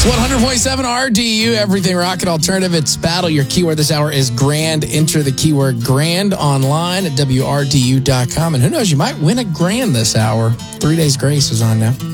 It's 100.7 RDU, Everything Rocket Alternative. It's Battle. Your keyword this hour is grand. Enter the keyword grand online at WRDU.com. And who knows, you might win a grand this hour. 3 Days Grace is on now.